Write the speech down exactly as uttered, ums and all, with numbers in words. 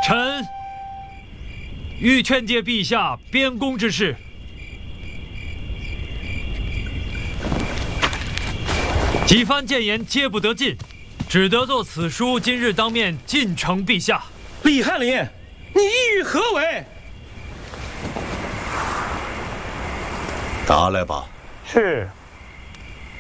臣欲劝诫陛下边宫之事。几番谏言皆不得进，只得作此书，今日当面进呈陛下。 李翰林，你意欲何为？ 拿来吧。 是。